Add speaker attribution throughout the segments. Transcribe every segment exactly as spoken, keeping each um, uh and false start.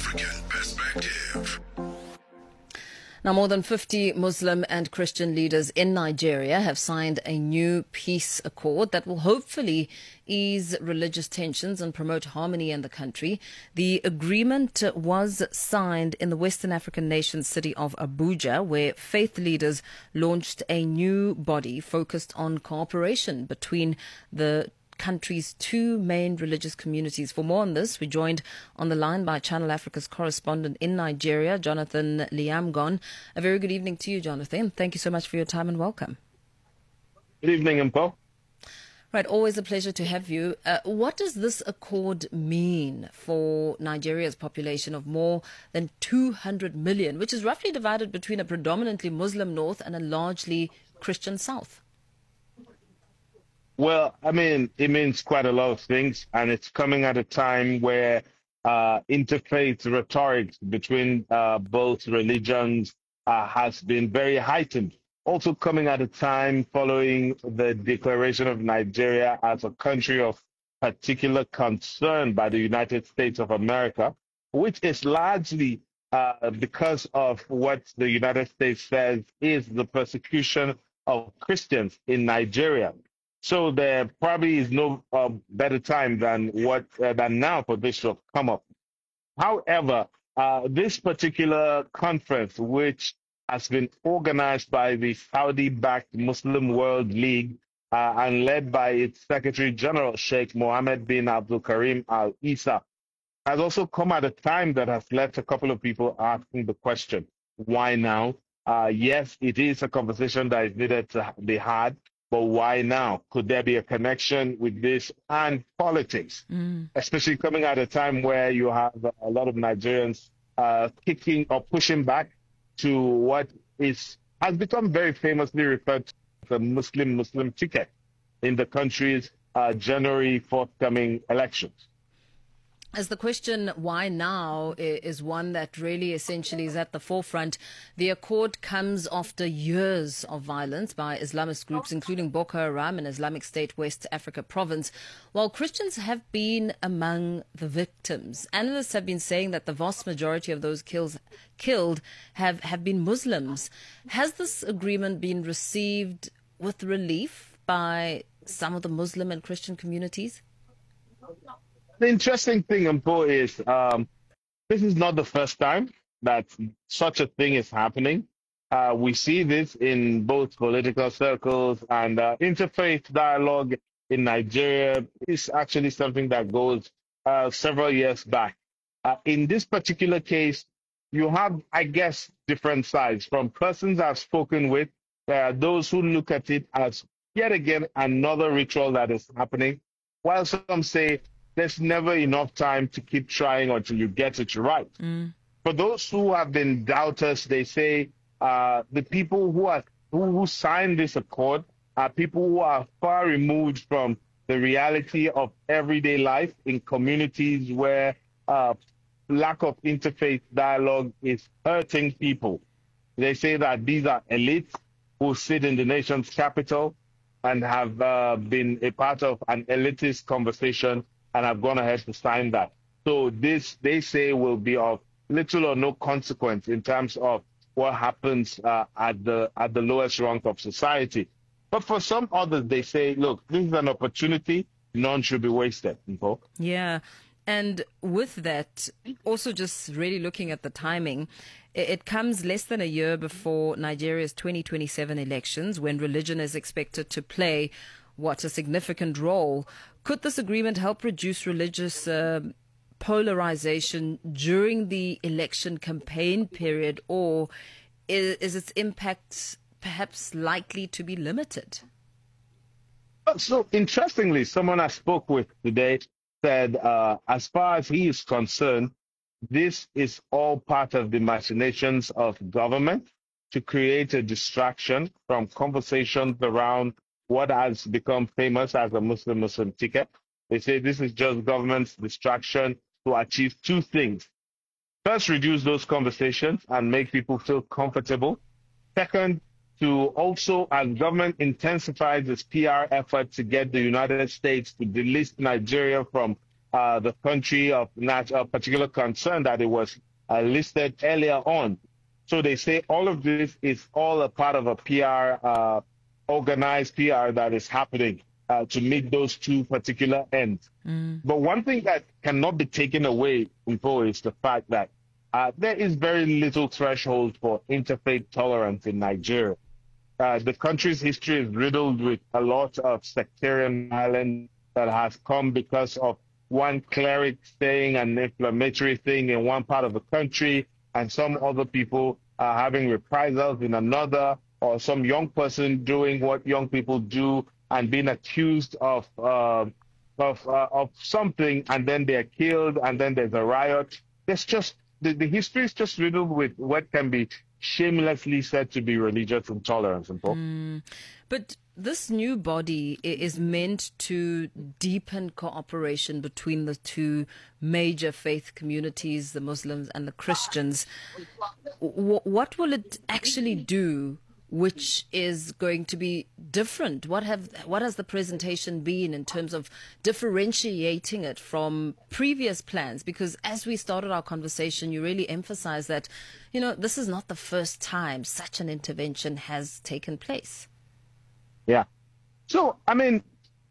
Speaker 1: African Perspective.
Speaker 2: Now, more than fifty Muslim and Christian leaders in Nigeria have signed a new peace accord that will hopefully ease religious tensions and promote harmony in the country. The agreement was signed in the Western African nation city of Abuja, where faith leaders launched a new body focused on cooperation between the country's two main religious communities. For more on this, we're joined on the line by Channel Africa's correspondent in Nigeria, Jonathan Liamgon. A very good evening to you, Jonathan. Thank you so much for your time and welcome.
Speaker 3: Good evening, Mpo.
Speaker 2: Right, always a pleasure to have you. Uh, what does this accord mean for Nigeria's population of more than two hundred million, which is roughly divided between a predominantly Muslim north and a largely Christian south?
Speaker 3: Well, I mean, it means quite a lot of things, and it's coming at a time where uh, interfaith rhetoric between uh, both religions uh, has been very heightened. Also coming at a time following the declaration of Nigeria as a country of particular concern by the United States of America, which is largely uh, because of what the United States says is the persecution of Christians in Nigeria. So there probably is no uh, better time than what uh, than now for this to have come up. However, uh, this particular conference, which has been organized by the Saudi-backed Muslim World League uh, and led by its Secretary General Sheikh Mohammed bin Abdul Karim Al Isa, has also come at a time that has left a couple of people asking the question, why now? Uh, yes, it is a conversation that is needed to be had. But why now? Could there be a connection with this and politics, mm. especially coming at a time where you have a lot of Nigerians uh, kicking or pushing back to what is has become very famously referred to as the Muslim-Muslim ticket in the country's uh, January forthcoming elections?
Speaker 2: As the question, why now, is one that really essentially is at the forefront. The accord comes after years of violence by Islamist groups, including Boko Haram and Islamic State West Africa province, while Christians have been among the victims. Analysts have been saying that the vast majority of those kills, killed have, have been Muslims. Has this agreement been received with relief by some of the Muslim and Christian communities?
Speaker 3: The interesting thing, Mpo, is um, this is not the first time that such a thing is happening. Uh, we see this in both political circles and uh, interfaith dialogue in Nigeria. It's actually something that goes uh, several years back. Uh, in this particular case, you have, I guess, different sides. From persons I've spoken with, there are those who look at it as yet again another ritual that is happening, while some say, there's never enough time to keep trying until you get it right. Mm. For those who have been doubters, they say uh, the people who are who, who signed this accord are people who are far removed from the reality of everyday life in communities where uh, lack of interfaith dialogue is hurting people. They say that these are elites who sit in the nation's capital and have uh, been a part of an elitist conversation and have gone ahead to sign that. So this, they say, will be of little or no consequence in terms of what happens uh, at the at the lowest rung of society. But for some others, they say, look, this is an opportunity, none should be wasted. Nicole?
Speaker 2: Yeah. And with that, also just really looking at the timing, it comes less than a year before Nigeria's twenty twenty-seven elections, when religion is expected to play, what, a significant role. Could this agreement help reduce religious uh, polarization during the election campaign period, or is, is its impact perhaps likely to be limited?
Speaker 3: So interestingly, someone I spoke with today said, uh, as far as he is concerned, this is all part of the machinations of government to create a distraction from conversations around what has become famous as a Muslim-Muslim ticket. They say this is just government's distraction to achieve two things. First, reduce those conversations and make people feel comfortable. Second, to also, as government intensifies its P R effort to get the United States to delist Nigeria from uh, the country of nat- uh, particular concern that it was uh, listed earlier on. So they say all of this is all a part of a P R, uh, organized P R that is happening uh, to meet those two particular ends. Mm. But one thing that cannot be taken away, Mpo, is the fact that uh, there is very little threshold for interfaith tolerance in Nigeria. Uh, the country's history is riddled with a lot of sectarian violence that has come because of one cleric saying an inflammatory thing in one part of the country and some other people are having reprisals in another, or some young person doing what young people do and being accused of uh, of uh, of something, and then they're killed, and then there's a riot. There's just the, the history is just riddled with what can be shamelessly said to be religious intolerance.
Speaker 2: Mm. But this new body is meant to deepen cooperation between the two major faith communities, the Muslims and the Christians. What will it actually do, which is going to be different? What have what has the presentation been in terms of differentiating it from previous plans? Because as we started our conversation, you really emphasized that, you know, this is not the first time such an intervention has taken place.
Speaker 3: Yeah. So, I mean,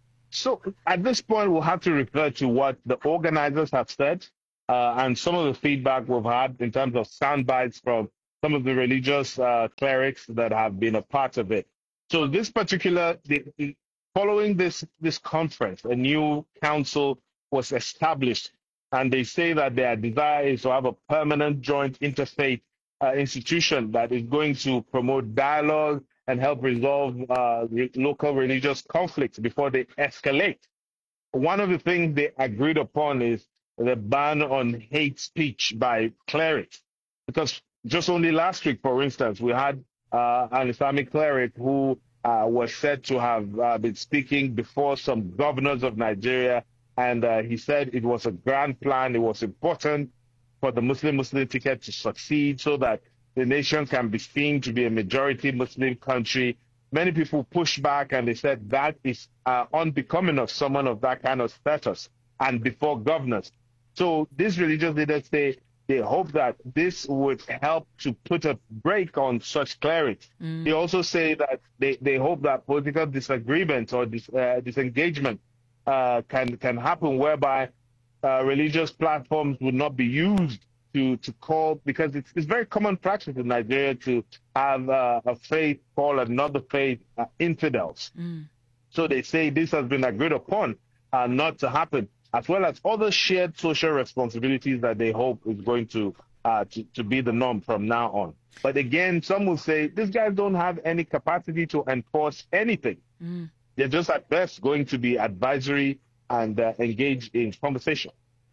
Speaker 3: so at this point, we'll have to refer to what the organizers have said uh, and some of the feedback we've had in terms of sound bites from some of the religious uh, clerics that have been a part of it. So this particular, the, following this, this conference, a new council was established, and they say that their desire is to have a permanent joint interfaith uh, institution that is going to promote dialogue and help resolve uh, re- local religious conflicts before they escalate. One of the things they agreed upon is the ban on hate speech by clerics. Because just only last week, for instance, we had uh, an Islamic cleric who uh, was said to have uh, been speaking before some governors of Nigeria, and uh, he said it was a grand plan, it was important for the Muslim-Muslim ticket to succeed so that the nation can be seen to be a majority Muslim country. Many people pushed back and they said that is uh, unbecoming of someone of that kind of status and before governors. So these religious leaders say they hope that this would help to put a brake on such clerics. Mm. They also say that they, they hope that political disagreement or dis, uh, disengagement uh, can, can happen whereby uh, religious platforms would not be used to to call, because it's, it's very common practice in Nigeria to have uh, a faith call another faith uh, infidels. Mm. So they say this has been agreed upon uh, not to happen, as well as other shared social responsibilities that they hope is going to, uh, to, to be the norm from now on. But again, some will say these guys don't have any capacity to enforce anything. Mm. They're just at best going to be advisory and uh, engage in conversation.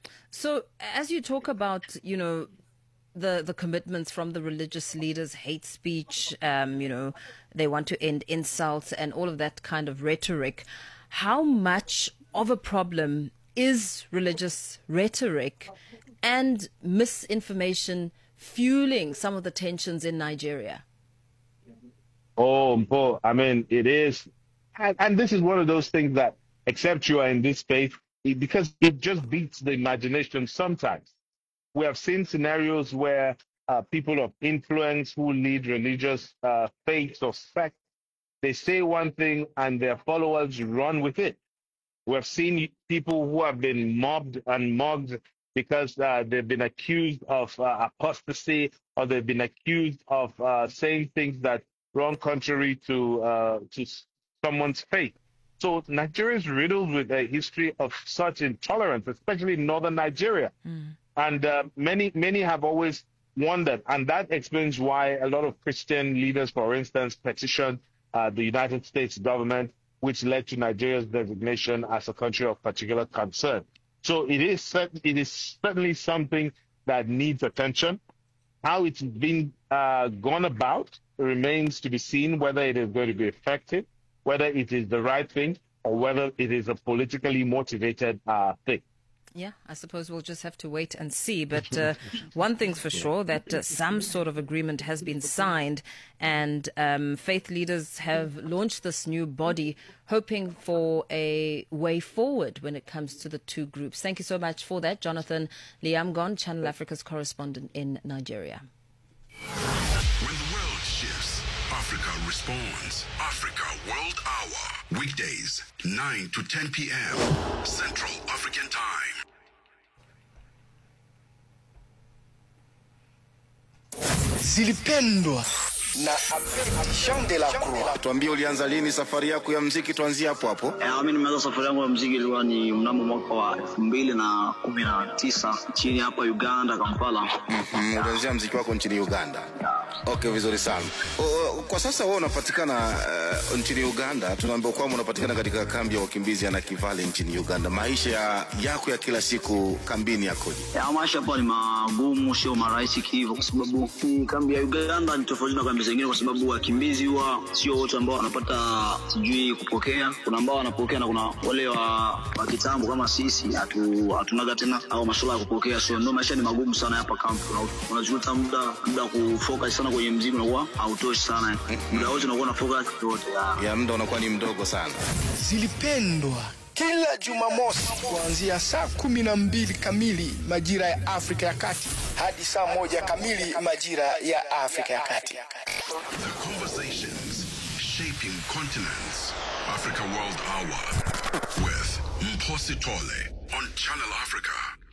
Speaker 2: So as you talk about, you know, the, the commitments from the religious leaders, hate speech, um, you know, they want to end insults and all of that kind of rhetoric, how much of a problem is religious rhetoric and misinformation fueling some of the tensions in Nigeria?
Speaker 3: Oh, Mpo, I mean, it is. And, and this is one of those things that, except you are in this space, because it just beats the imagination sometimes. We have seen scenarios where uh, people of influence who lead religious uh, faiths or sects, they say one thing and their followers run with it. We have seen people who have been mobbed and mugged because uh, they've been accused of uh, apostasy, or they've been accused of uh, saying things that run contrary to uh, to someone's faith. So Nigeria is riddled with a history of such intolerance, especially in northern Nigeria. Mm. And uh, many, many have always wondered, and that explains why a lot of Christian leaders, for instance, petitioned uh, the United States government, which led to Nigeria's designation as a country of particular concern. So it is, it is certainly something that needs attention. How it's been uh, gone about remains to be seen, whether it is going to be effective, whether it is the right thing, or whether it is a politically motivated uh, thing.
Speaker 2: Yeah, I suppose we'll just have to wait and see. But uh, one thing's for sure, that uh, some sort of agreement has been signed, and um, faith leaders have launched this new body, hoping for a way forward when it comes to the two groups. Thank you so much for that, Jonathan Liamgon, Channel Africa's correspondent in Nigeria.
Speaker 1: When the world shifts, Africa responds. Africa World Hour. Weekdays, nine to ten p.m. Central African Time.
Speaker 4: Zilipendwa na Jean de la Croix.
Speaker 5: Tuambie ulianza lini safari yako ya muziki, tuanzie hapo hapo.
Speaker 6: Eh, mimi nimeanza safari yangu ya muziki ilikuwa ni mnamo mwaka wa elfu mbili na kumi na tisa chini hapa Uganda, Kampala.
Speaker 5: Mhm, ulianzia muziki wako nchini Uganda. Okay, vizuri sana. O, kwa sasa wewe unapatikana uh, nchini Uganda. Tunaambiwa kwamba unapatikana katika kambi ya wakimbizi ya Nakivale nchini Uganda. Maisha ya, yako ya kila siku kambini yakoje?
Speaker 6: Ya maisha hapa ni magumu, sio marahisi hivyo, kwa sababu kambi ya Uganda ni tofauti na kambi zingine, kwa sababu wakimbizi wa sio wote ambao wanapata sijui kupokea. Kuna ambao wanapokea na kuna wale wa, wa kitambo kama sisi hatu hatunaga tena au masuala ya kupokea. So ndio maisha ni magumu sana hapa kambi. Unajuta muda muda kufocus sana kwenye muziki unakuwa hautoshi sana. Muda wote unakuwa na focus yote ya,
Speaker 5: ya muda unakuwa ni mdogo sana.
Speaker 4: Zilipendwa kila Jumamosi kuanzia saa kumi na mbili kamili majira ya Afrika ya Kati hadi saa moja kamili majira ya Afrika ya Kati.
Speaker 1: The conversations shaping continents. Africa World Hour with Mposi Tole on Channel Africa.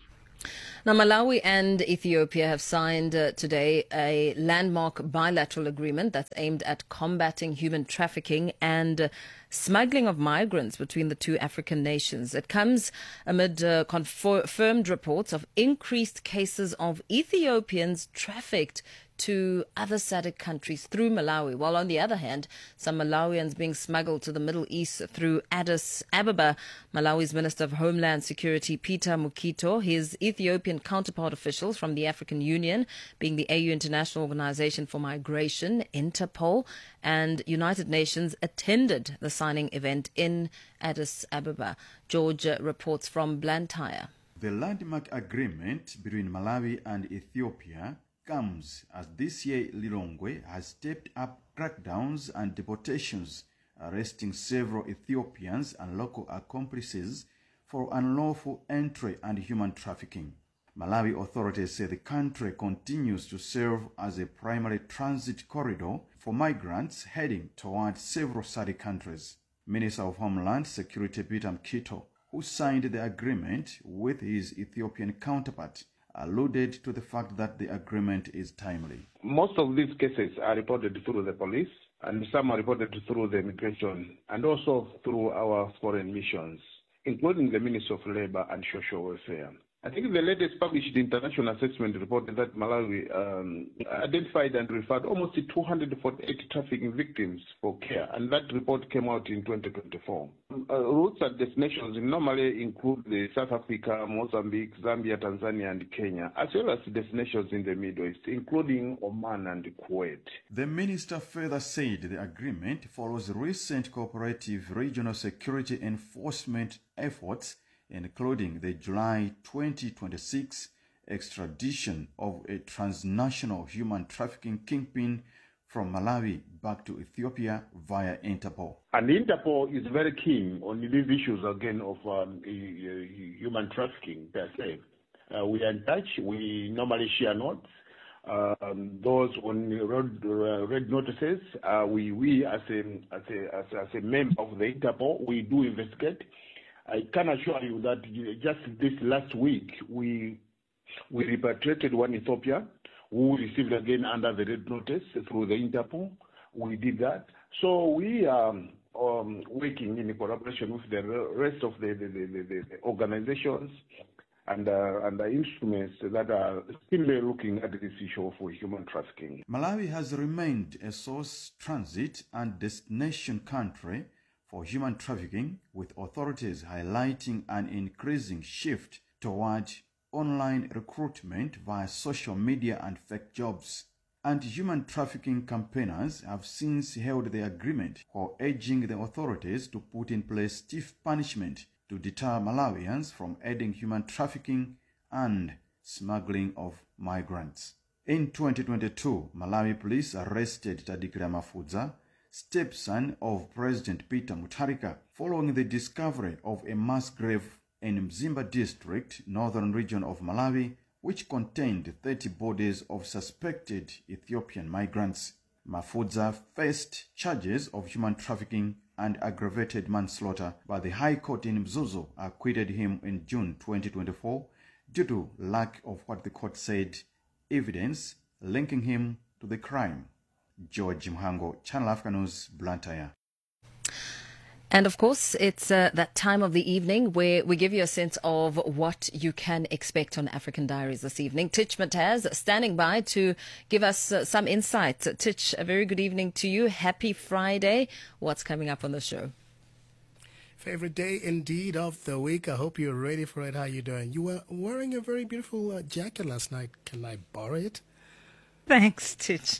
Speaker 2: Now, Malawi and Ethiopia have signed uh, today a landmark bilateral agreement that's aimed at combating human trafficking and uh, smuggling of migrants between the two African nations. It comes amid uh, confirmed reports of increased cases of Ethiopians trafficked to other S A D C countries through Malawi, while on the other hand, some Malawians being smuggled to the Middle East through Addis Ababa. Malawi's Minister of Homeland Security, Peter Mukito, his Ethiopian counterpart officials from the African Union, being the A U International Organization for Migration, Interpol, and United Nations, attended the signing event in Addis Ababa. George reports from Blantyre.
Speaker 7: The landmark agreement between Malawi and Ethiopia comes as this year Lilongwe has stepped up crackdowns and deportations, arresting several Ethiopians and local accomplices for unlawful entry and human trafficking. Malawi authorities say the country continues to serve as a primary transit corridor for migrants heading towards several S A D C countries. Minister of Homeland Security Peter Mukito, who signed the agreement with his Ethiopian counterpart, alluded to the fact that the agreement is timely.
Speaker 8: Most of these cases are reported through the police, and some are reported through the immigration, and also through our foreign missions, including the Ministry of Labor and Social Welfare. I think the latest published international assessment reported that Malawi um, identified and referred almost two hundred forty-eight trafficking victims for care, and that report came out in twenty twenty-four. Uh, routes and destinations normally include the South Africa, Mozambique, Zambia, Tanzania, and Kenya, as well as destinations in the Middle East, including Oman and Kuwait.
Speaker 7: The minister further said the agreement follows recent cooperative regional security enforcement efforts, including the July twenty twenty-six extradition of a transnational human trafficking kingpin from Malawi back to Ethiopia via Interpol.
Speaker 8: And Interpol is very keen on these issues, again, of um, human trafficking per se. Uh, we are in touch. We normally share notes. Um, those on red, uh, red notices, uh, we, we as, a, as, a, as, a, as a member of the Interpol, we do investigate. I can assure you that just this last week, we we repatriated one Ethiopia who received again under the red notice through the Interpol. We did that. So we are um, working in collaboration with the rest of the, the, the, the, the organizations and, uh, and the instruments that are still looking at this issue of human trafficking.
Speaker 7: Malawi has remained a source, transit, and destination country for human trafficking, with authorities highlighting an increasing shift toward online recruitment via social media and fake jobs. Anti-human trafficking campaigners have since hailed the agreement, while urging the authorities to put in place stiff punishment to to deter Malawians from aiding human trafficking and smuggling of migrants. In twenty twenty-two, Malawi police arrested Tadikira Mafudza, stepson of President Peter Mutharika, following the discovery of a mass grave in Mzimba district, northern region of Malawi, which contained thirty bodies of suspected Ethiopian migrants. Mafudza faced charges of human trafficking and aggravated manslaughter, but the High Court in Mzuzu acquitted him in June twenty twenty-four due to lack of what the court said evidence linking him to the crime. George Mhango, Channel Africa News, Blantyre.
Speaker 2: And of course, it's uh, that time of the evening where we give you a sense of what you can expect on African Diaries this evening. Titch Mataz standing by to give us uh, some insight. Titch, a very good evening to you. Happy Friday. What's coming up on the show?
Speaker 9: Favorite day indeed of the week. I hope you're ready for it. How you doing? You were wearing a very beautiful uh, jacket last night. Can I borrow it?
Speaker 2: Thanks, Titch.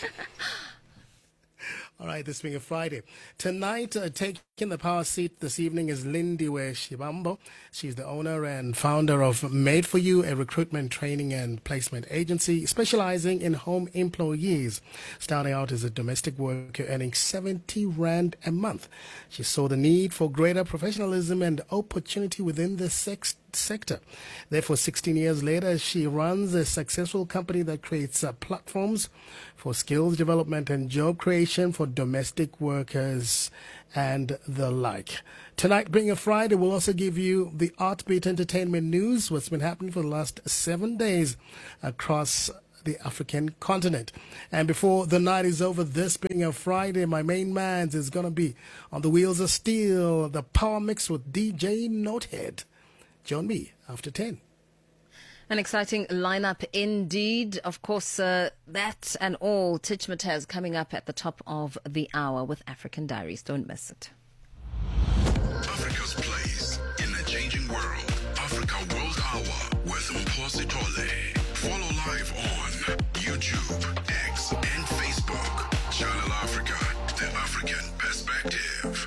Speaker 9: All right, this being a Friday. Tonight, uh, taking the power seat this evening is Lindiwe Shibambo. She's the owner and founder of Made For You, a recruitment, training and placement agency specializing in home employees. Starting out as a domestic worker, earning seventy rand a month. She saw the need for greater professionalism and opportunity within the sex sector. Therefore, sixteen years later, she runs a successful company that creates uh, platforms for skills development and job creation for domestic workers and the like. Tonight, being a Friday, we'll also give you the Artbeat Entertainment News, what's been happening for the last seven days across the African continent. And before the night is over, this being a Friday, my main man's is going to be on the Wheels of Steel, the Power Mix with D J Notehead. Join me after ten.
Speaker 2: An exciting lineup indeed. Of course, uh, that and all. Titch Mataz coming up at the top of the hour with African Diaries. Don't miss it.
Speaker 1: Africa's place in a changing world. Africa World Hour with Mposi Tole. Follow live on YouTube, X, and Facebook. Channel Africa, the African perspective.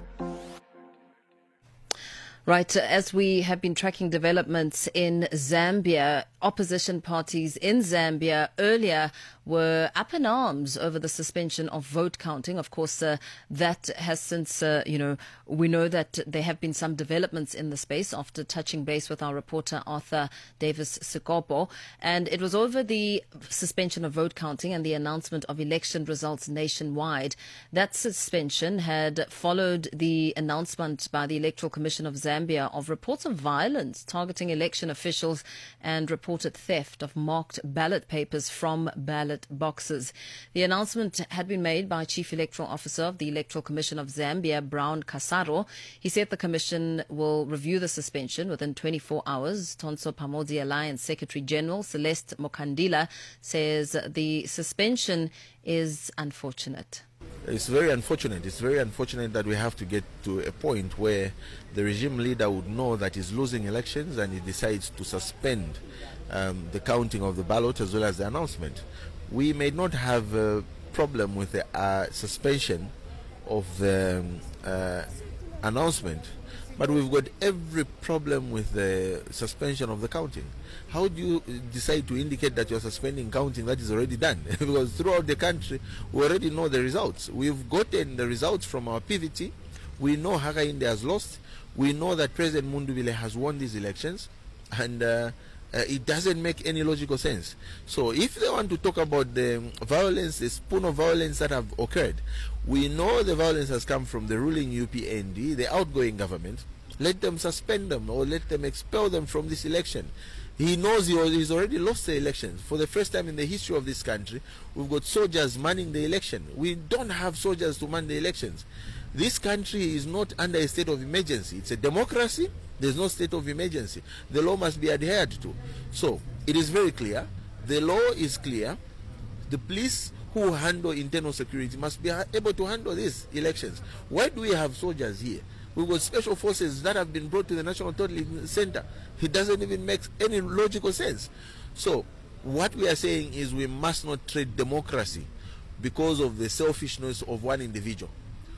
Speaker 2: Right, as we have been tracking developments in Zambia, opposition parties in Zambia earlier were up in arms over the suspension of vote counting. Of course, uh, that has since, uh, you know, we know that there have been some developments in the space after touching base with our reporter Arthur Davis Sikopo. And it was over the suspension of vote counting and the announcement of election results nationwide. That suspension had followed the announcement by the Electoral Commission of Zambia of reports of violence targeting election officials and reported theft of marked ballot papers from ballot boxes. The announcement had been made by Chief Electoral Officer of the Electoral Commission of Zambia, Brown Kasaro. He said the commission will review the suspension within twenty-four hours. Tonso Pamodzi Alliance Secretary General Celeste Mokandila says the suspension is unfortunate.
Speaker 10: It's very unfortunate. It's very unfortunate that we have to get to a point where the regime leader would know that he's losing elections and he decides to suspend um, the counting of the ballot as well as the announcement. We may not have a problem with the uh, suspension of the um, uh, announcement, but we've got every problem with the suspension of the counting. How do you decide to indicate that you're suspending counting that is already done? Because throughout the country, we already know the results. We've gotten the results from our P V T. We know Hakainde has lost. We know that President Mundubile has won these elections. And uh, uh, it doesn't make any logical sense. So if they want to talk about the violence, the spoon of violence that have occurred, we know the violence has come from the ruling U P N D, the outgoing government. Let them suspend them or let them expel them from this election. He knows he he's already lost the elections. For the first time in the history of this country, we've got soldiers manning the election. We don't have soldiers to man the elections. This country is not under a state of emergency. It's a democracy. There's no state of emergency. The law must be adhered to. So it is very clear. The law is clear. The police who handle internal security must be able to handle these elections. Why do we have soldiers here? We've got special forces that have been brought to the National Total Center. It doesn't even make any logical sense. So what we are saying is we must not trade democracy because of the selfishness of one individual.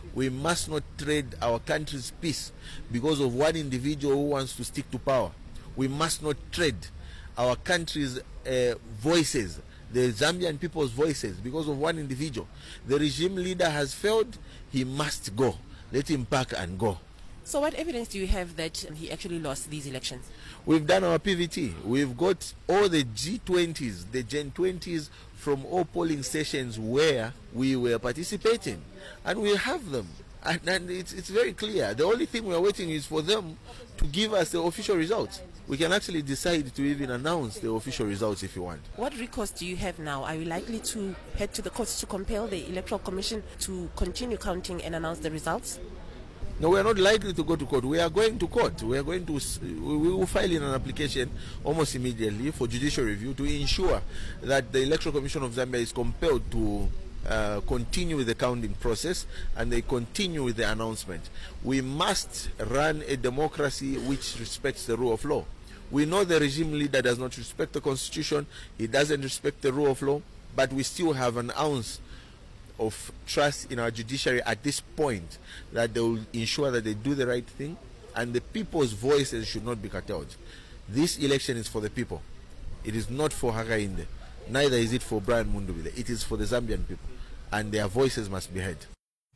Speaker 10: We must not trade our country's peace because of one individual who wants to stick to power. We must not trade our country's uh, voices, the Zambian people's voices, because of one individual. The regime leader has failed. He must go. Let him pack and go.
Speaker 11: So what evidence do you have that he actually lost these elections?
Speaker 10: We've done our P V T. We've got all the G twenties, the Gen twenties from all polling stations where we were participating. And we have them. And, and it's, it's very clear. The only thing we are waiting is for them to give us the official results. We can actually decide to even announce the official results if you want.
Speaker 11: What recourse do you have now? Are you likely to head to the courts to compel the Electoral Commission to continue counting and announce the results?
Speaker 10: No, we are not likely to go to court. We are going to court. We are going to, we will file in an application almost immediately for judicial review to ensure that the Electoral Commission of Zambia is compelled to uh, continue with the counting process and they continue with the announcement. We must run a democracy which respects the rule of law. We know the regime leader does not respect the constitution, he doesn't respect the rule of law, but we still have an ounce of trust in our judiciary at this point that they will ensure that they do the right thing and the people's voices should not be curtailed. This election is for the people. It is not for Hakainde. Neither is it for Brian Mundubile. It is for the Zambian people and their voices must be heard.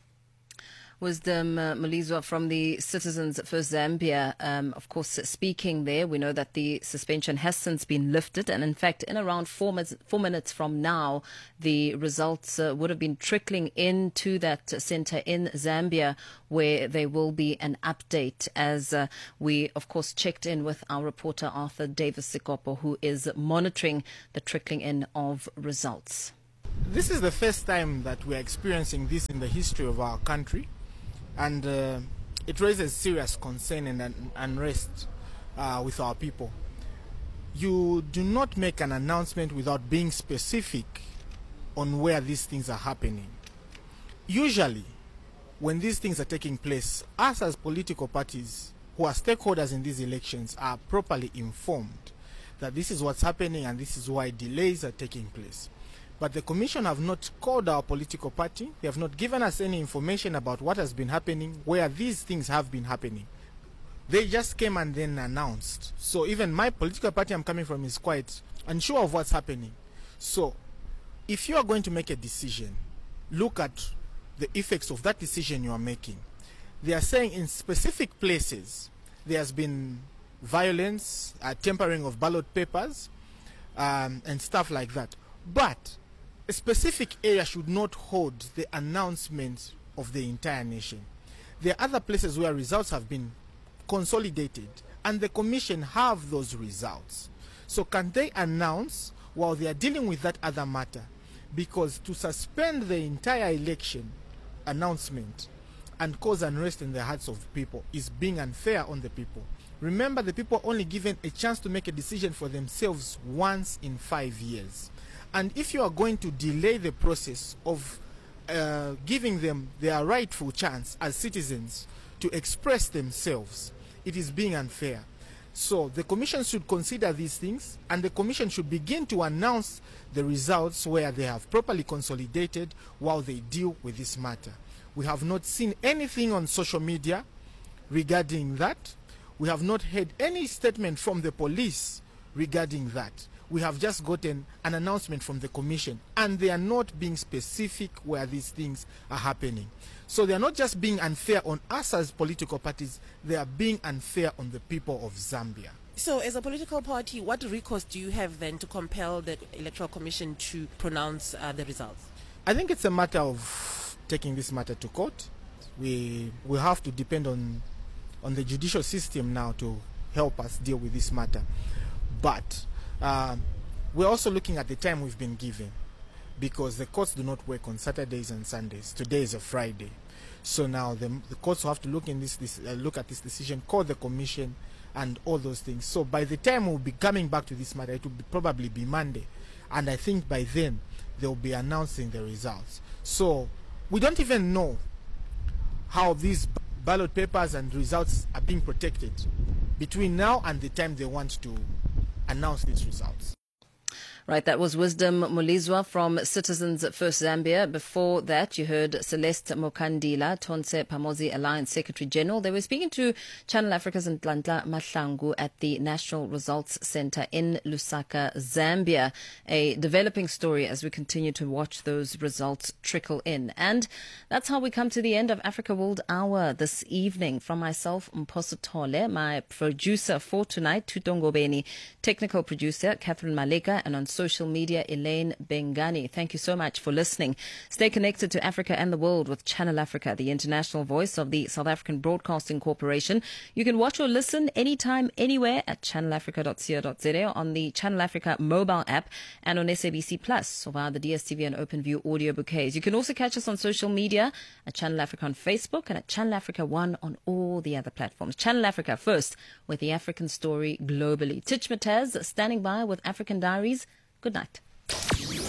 Speaker 2: Wisdom uh, Malizwa from the Citizens for Zambia, um, of course, speaking there. We know that the suspension has since been lifted, and in fact, in around four, minutes, four minutes from now, the results uh, would have been trickling into that centre in Zambia, where there will be an update. As uh, we, of course, checked in with our reporter Arthur Davis Sikopo, who is monitoring the trickling in of results.
Speaker 12: This is the first time that we are experiencing this in the history of our country. And uh, it raises serious concern and un- unrest uh, with our people. You do not make an announcement without being specific on where these things are happening. Usually, when these things are taking place, us as political parties who are stakeholders in these elections are properly informed that this is what's happening and this is why delays are taking place. But the Commission have not called our political party. They have not given us any information about what has been happening, where these things have been happening. They just came and then announced. So even my political party I'm coming from is quite unsure of what's happening. So if you are going to make a decision, look at the effects of that decision you are making. They are saying in specific places there has been violence, uh, tampering of ballot papers, um, and stuff like that. But a specific area should not hold the announcement of the entire nation. There are other places where results have been consolidated and the Commission have those results. So can they announce while they are dealing with that other matter? Because to suspend the entire election announcement and cause unrest in the hearts of people is being unfair on the people. Remember, the people are only given a chance to make a decision for themselves once in five years. And if you are going to delay the process of uh, giving them their rightful chance as citizens to express themselves, it is being unfair. So the Commission should consider these things, and the Commission should begin to announce the results where they have properly consolidated while they deal with this matter. We have not seen anything on social media regarding that. We have not heard any statement from the police regarding that. We have just gotten an announcement from the Commission, and they are not being specific where these things are happening. So they are not just being unfair on us as political parties, they are being unfair on the people of Zambia.
Speaker 11: So as a political party, what recourse do you have then to compel the Electoral Commission to pronounce uh, the results?
Speaker 12: I think it's a matter of taking this matter to court. We we have to depend on, on the judicial system now to help us deal with this matter. But Uh, we're also looking at the time we've been given, because the courts do not work on Saturdays and Sundays. Today is a Friday, so now the, the courts will have to look in this, this uh, look at this decision, call the Commission, and all those things. So by the time we'll be coming back to this matter, it will be, probably be Monday, and I think by then they'll be announcing the results. So we don't even know how these ballot papers and results are being protected between now and the time they want to announce these results.
Speaker 2: Right, that was Wisdom Mulizwa from Citizens First Zambia. Before that, you heard Celeste Mokandila, Tonse Pamozi Alliance Secretary General. They were speaking to Channel Africa's Nhlanhla Mahlangu at the National Results Center in Lusaka, Zambia. A developing story as we continue to watch those results trickle in. And that's how we come to the end of Africa World Hour this evening. From myself, Mphoso Thole, my producer for tonight, Tutongo Beni, technical producer, Catherine Maleka, and on social media, Elaine Bengani. Thank you so much for listening. Stay connected to Africa and the world with Channel Africa, the international voice of the South African Broadcasting Corporation. You can watch or listen anytime, anywhere at channel africa dot co dot za, on the Channel Africa mobile app, and on S A B C Plus, or via the D S T V and OpenView audio bouquets. You can also catch us on social media at Channel Africa on Facebook and at Channel Africa One on all the other platforms. Channel Africa first, with the African story globally. Titch Mataz standing by with African Diaries. Good night.